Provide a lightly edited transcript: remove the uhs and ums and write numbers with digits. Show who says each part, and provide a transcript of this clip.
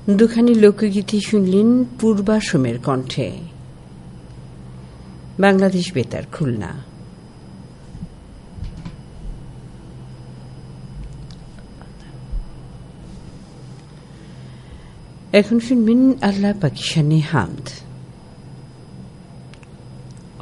Speaker 1: দুখানি লোকগীতি শুনলেন পূর্বাসমের কণ্ঠে। বাংলাদেশ বেতার, খুলনা। এখন শুনবেন আল্লাহ পাকের শানে হামদ।